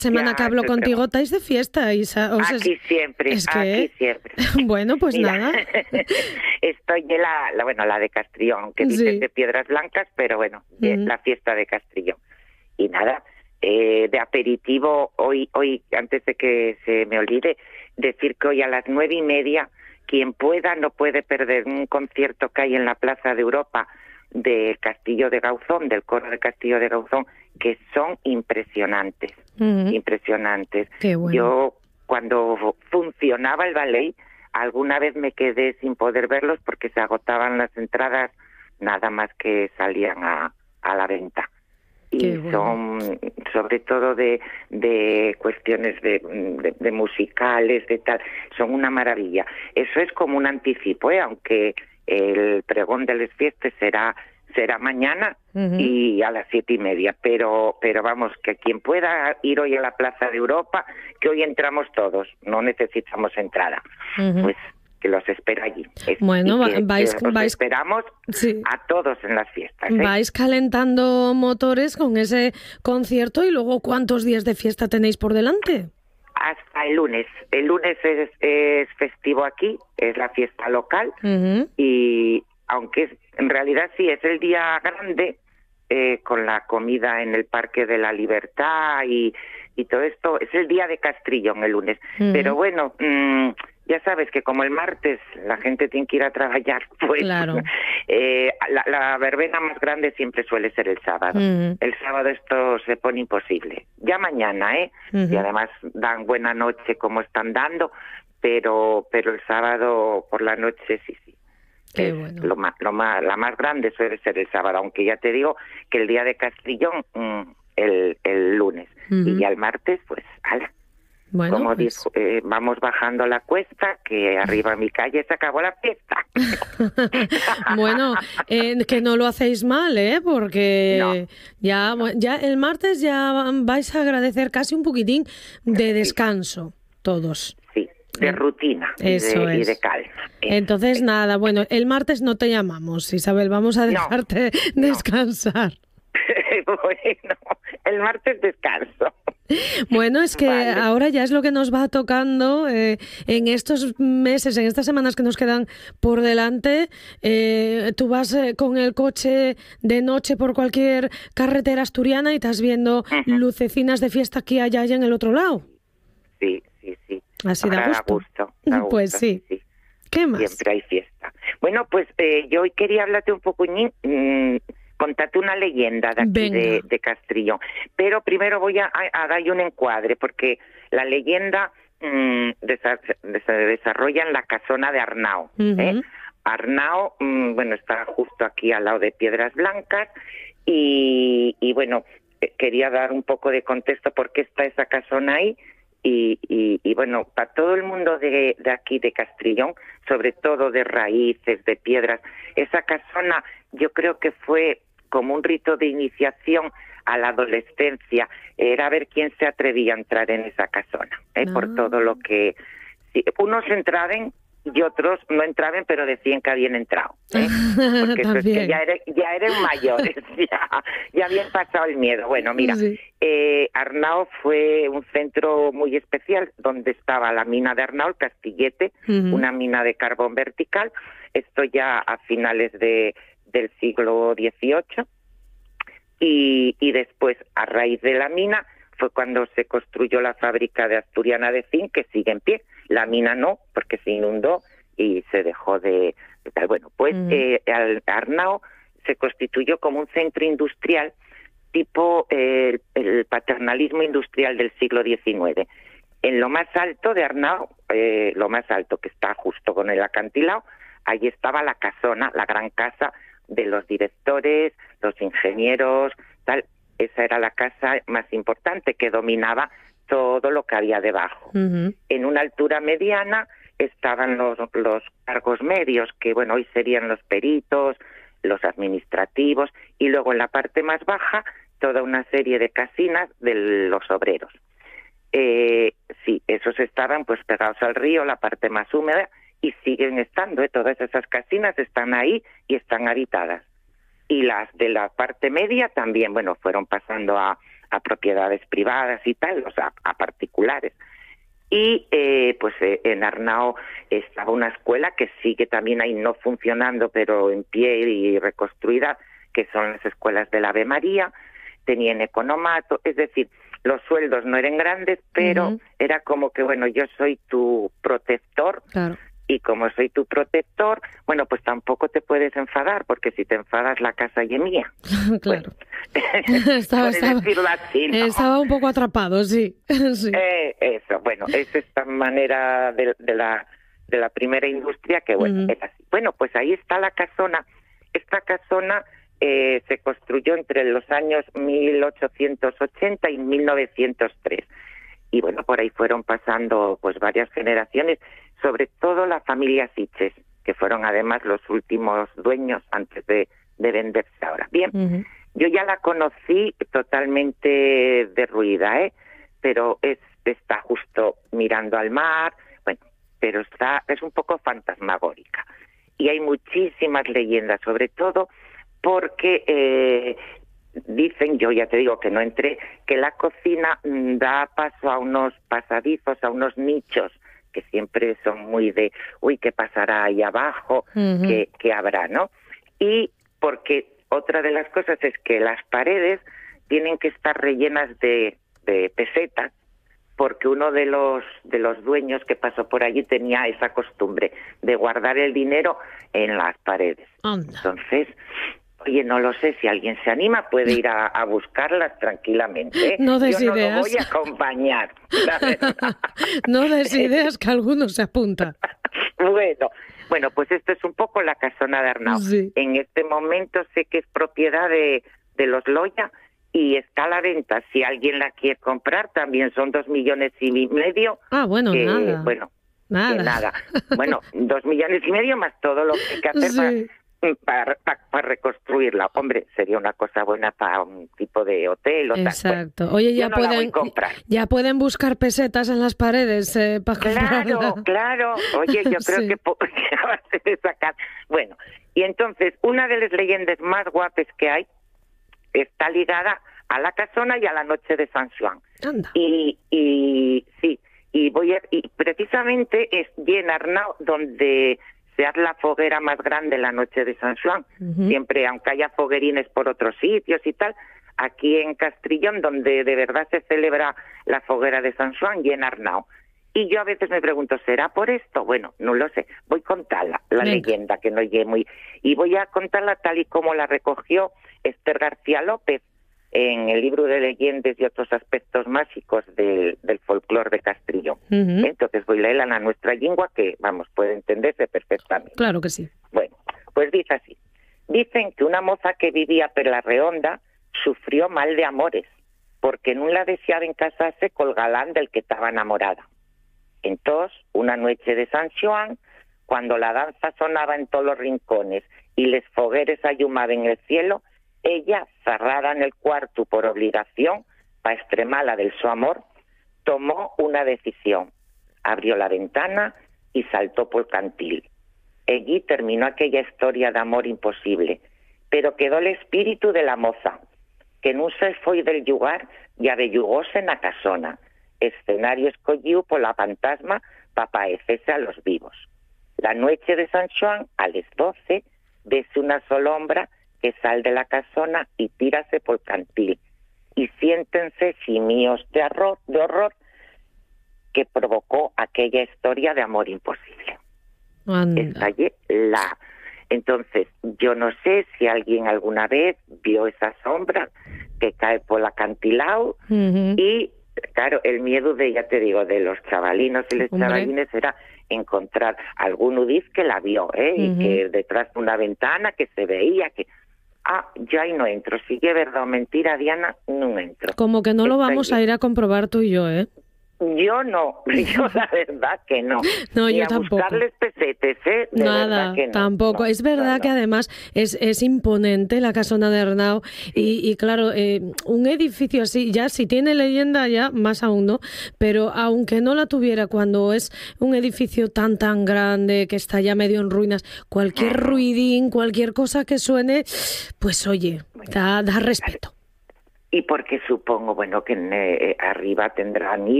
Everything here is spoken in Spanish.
semana que hablo contigo estáis de fiesta, Isa. Aquí siempre, aquí siempre. Bueno, pues mira, nada. Estoy en la de Castrillón, aunque dicen de Piedras Blancas, pero bueno, la fiesta de Castrillón. Y nada, de aperitivo, hoy, antes de que se me olvide, decir que hoy a las 9:30, quien pueda no puede perder un concierto que hay en la Plaza de Europa del Castillo de Gauzón, del coro de Castillo de Gauzón, que son impresionantes, impresionantes. Qué bueno. Yo, cuando funcionaba el ballet, alguna vez me quedé sin poder verlos porque se agotaban las entradas nada más que salían a la venta. Y son, sobre todo de cuestiones de musicales, de tal, son una maravilla. Eso es como un anticipo, aunque el pregón de las fiestas será mañana y a las 7:30, pero vamos, que quien pueda ir hoy a la Plaza de Europa, que hoy entramos todos, no necesitamos entrada, pues que los espera allí. Bueno, vais esperamos a todos en las fiestas. Vais calentando motores con ese concierto y luego ¿cuántos días de fiesta tenéis por delante? Hasta el lunes. El lunes es festivo aquí, es la fiesta local y aunque en realidad sí es el día grande, con la comida en el Parque de la Libertad y todo esto, es el día de Castrillón el lunes. Pero bueno, ya sabes que como el martes la gente tiene que ir a trabajar, pues claro. La verbena más grande siempre suele ser el sábado. El sábado esto se pone imposible. Ya mañana, y además dan buena noche como están dando, pero el sábado por la noche sí. Qué bueno. La más grande suele ser el sábado, aunque ya te digo que el día de Castrillón el lunes y ya el martes pues ala. Bueno, como pues... vamos bajando la cuesta, que arriba en mi calle se acabó la fiesta. Bueno, que no lo hacéis mal, porque ya el martes ya vais a agradecer casi un poquitín de descanso, todos. Sí, de rutina y de calma. Entonces, nada, bueno, el martes no te llamamos, Isabel, vamos a dejarte descansar. Bueno, el martes descanso. Bueno, es que ahora ya es lo que nos va tocando en estos meses, en estas semanas que nos quedan por delante. Tú vas con el coche de noche por cualquier carretera asturiana y estás viendo lucecinas de fiesta aquí, allá y en el otro lado. Sí. Así da gusto. Pues sí. ¿Qué más? Siempre hay fiesta. Bueno, pues yo hoy quería hablarte un poco, contarte una leyenda de aquí de Castrillón. Pero primero voy a dar un encuadre, porque la leyenda se desarrolla en la casona de Arnao. Arnao, está justo aquí al lado de Piedras Blancas y bueno, quería dar un poco de contexto por qué está esa casona ahí. Y bueno, para todo el mundo de aquí de Castrillón, sobre todo de raíces, de piedras, esa casona yo creo que fue como un rito de iniciación a la adolescencia, era ver quién se atrevía a entrar en esa casona, por todo lo que... unos entraban y otros no entraban, pero decían que habían entrado, porque eso es que ya eran mayores, ya habían pasado el miedo. Bueno, mira, Arnao fue un centro muy especial donde estaba la mina de Arnao, el Castillete, una mina de carbón vertical, esto ya a finales del siglo XVIII, y después, a raíz de la mina, fue cuando se construyó la fábrica de Asturiana de Zinc, que sigue en pie. La mina no, porque se inundó y se dejó de tal. Bueno, pues Arnao se constituyó como un centro industrial tipo el paternalismo industrial del siglo XIX. En lo más alto de Arnao, lo más alto que está justo con el acantilado, ahí estaba la casona, la gran casa de los directores, los ingenieros, tal. Esa era la casa más importante que dominaba todo lo que había debajo. En una altura mediana estaban los cargos medios, que bueno, hoy serían los peritos, los administrativos, y luego en la parte más baja toda una serie de casinas de los obreros. Sí, esos estaban pues pegados al río, la parte más húmeda, y siguen estando, todas esas casinas están ahí y están habitadas. Y las de la parte media también, bueno, fueron pasando a a propiedades privadas y tal, o sea, a particulares. Y pues en Arnao estaba una escuela que sigue también ahí no funcionando, pero en pie y reconstruida, que son las escuelas del Ave María. Tenían economato, es decir, los sueldos no eran grandes, pero era como que, bueno, yo soy tu protector. Claro. Y como soy tu protector, bueno, pues tampoco te puedes enfadar, porque si te enfadas la casa ya es mía. Claro. Bueno, estaba un poco atrapado, sí. Sí. Eso, bueno, es esta manera de la primera industria que, bueno, es así. Bueno, pues ahí está la casona. Esta casona se construyó entre los años 1880 y 1903. Y bueno, por ahí fueron pasando pues varias generaciones, sobre todo la familia Sitges, que fueron además los últimos dueños antes de venderse ahora. Bien, yo ya la conocí totalmente derruida, pero está justo mirando al mar, bueno, pero es un poco fantasmagórica. Y hay muchísimas leyendas, sobre todo porque dicen, yo ya te digo que no entré, que la cocina da paso a unos pasadizos, a unos nichos, que siempre son muy de, uy, ¿qué pasará ahí abajo? ¿Qué habrá, no? Y porque otra de las cosas es que las paredes tienen que estar rellenas de pesetas, porque uno de los dueños que pasó por allí tenía esa costumbre de guardar el dinero en las paredes. Anda. Entonces, oye, no lo sé, si alguien se anima puede ir a buscarlas tranquilamente. No des Yo no ideas. lo voy a acompañar, la verdad. No des ideas, que alguno se apunta. Bueno, pues esto es un poco la casona de Arnao. Sí. En este momento sé que es propiedad de los Loya y está a la venta. Si alguien la quiere comprar, también son 2,5 millones. Ah, bueno, nada. Bueno, nada. Bueno, 2,5 millones más todo lo que hay que hacer Sí. para reconstruirla. Hombre, sería una cosa buena para un tipo de hotel o Exacto. tal. Oye, Yo no la voy a comprar. ya pueden buscar pesetas en las paredes para comprarla. Claro. Oye, yo creo Sí. que a base de sacar. Bueno, y entonces, una de las leyendas más guapas que hay está ligada a la casona y a la noche de San Juan. Anda. Y sí, y precisamente es en Arnao donde se hace la foguera más grande la noche de San Juan. Siempre, aunque haya foguerines por otros sitios y tal, aquí en Castrillón, donde de verdad se celebra la foguera de San Juan, y en Arnao. Y yo a veces me pregunto, ¿será por esto? Bueno, no lo sé. Voy a contarla, la leyenda, que no llegue muy... Y voy a contarla tal y como la recogió Esther García López en el libro de leyendas y otros aspectos mágicos del folclore de Castrillón. Entonces voy a leerla en nuestra lengua, que, vamos, puede entenderse perfectamente. Claro que sí. Bueno, pues dice así. Dicen que una moza que vivía per la Redonda sufrió mal de amores, porque no la deseaba en casarse col galán del que estaba enamorada. Entonces, una noche de San Juan, cuando la danza sonaba en todos los rincones y les fogueres ayumaban en el cielo, ella, cerrada en el cuarto por obligación, para extremarla del su amor, tomó una decisión. Abrió la ventana y saltó por el cantil. Allí terminó aquella historia de amor imposible, pero quedó el espíritu de la moza, que no se fue del lugar y abellugóse en la casona, escenario escogido por la fantasma para parecerse a los vivos. La noche de San Juan, a las 12, vese una sombra que sale de la casona y tírase por el cantil, y siéntense gemidos de horror que provocó aquella historia de amor imposible. Entonces, yo no sé si alguien alguna vez vio esa sombra que cae por el acantilado y, claro, el miedo de, ya te digo, de los chavalinos y las chavalines era encontrar alguno dice que la vio, y que detrás de una ventana que se veía que... yo ahí no entro. Si es verdad o mentira, Diana, no entro. Como que no lo vamos a ir a comprobar tú y yo, ¿eh? Yo no, yo la verdad que no. No, ni yo a tampoco. Buscarles pesetes, de Nada, verdad que no. tampoco. No, es verdad que además es imponente la casona de Arnao y claro, un edificio así, ya si tiene leyenda ya, más aún, ¿no? Pero aunque no la tuviera, cuando es un edificio tan grande, que está ya medio en ruinas, cualquier ruidín, cualquier cosa que suene, pues oye, da respeto. y porque supongo, bueno, que arriba tendrán